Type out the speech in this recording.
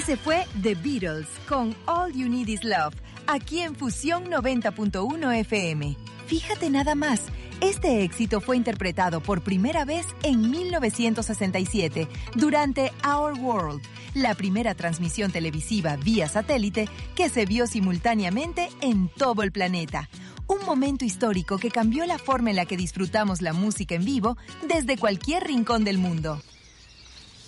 Ese fue The Beatles con All You Need Is Love, aquí en Fusión 90.1 FM. Fíjate nada más, este éxito fue interpretado por primera vez en 1967 durante Our World, la primera transmisión televisiva vía satélite que se vio simultáneamente en todo el planeta. Un momento histórico que cambió la forma en la que disfrutamos la música en vivo desde cualquier rincón del mundo.